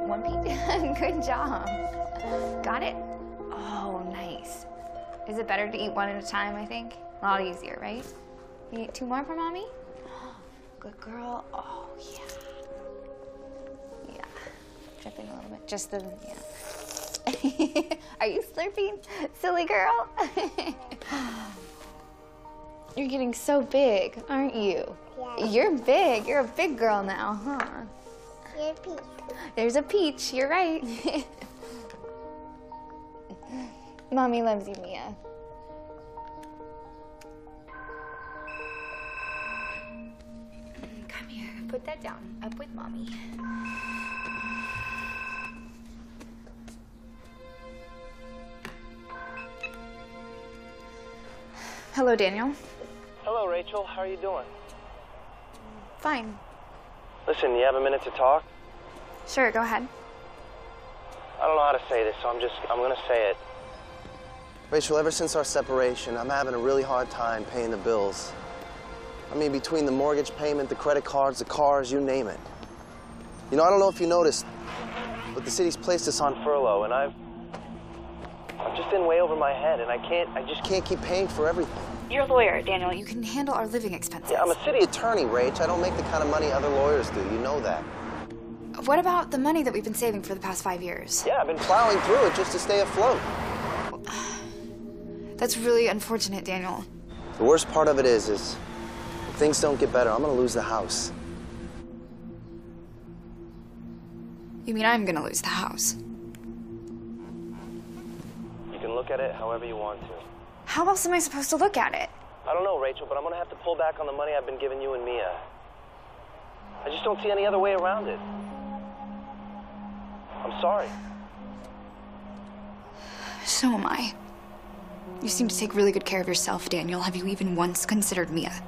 one piece. Good job. Got it? Oh, nice. Is it better to eat one at a time, I think? A lot easier, right? You eat two more for mommy? Good girl. Oh, yeah. Yeah. Dripping a little bit. Just the, yeah. Are you slurping, silly girl? You're getting so big, aren't you? Yeah. You're big. You're a big girl now, huh? You're a peach. There's a peach. You're right. Mommy loves you, Mia. Come here. Put that down. Up with mommy. Hello, Daniel. Hello, Rachel. How are you doing? Fine. Listen, you have a minute to talk? Sure, go ahead. I don't know how to say this, so I'm gonna say it. Rachel, ever since our separation, I'm having a really hard time paying the bills. I mean, between the mortgage payment, the credit cards, the cars, you name it. You know, I don't know if you noticed, but the city's placed us on furlough, and I've just been way over my head, and I just can't keep paying for everything. You're a lawyer, Daniel. You can handle our living expenses. Yeah, I'm a city attorney, Rach. I don't make the kind of money other lawyers do. You know that. What about the money that we've been saving for the past 5 years? Yeah, I've been plowing through it just to stay afloat. That's really unfortunate, Daniel. The worst part of it is if things don't get better, I'm gonna lose the house. You mean I'm gonna lose the house? You can look at it however you want to. How else am I supposed to look at it? I don't know, Rachel, but I'm gonna have to pull back on the money I've been giving you and Mia. I just don't see any other way around it. I'm sorry. So am I. You seem to take really good care of yourself, Daniel. Have you even once considered Mia?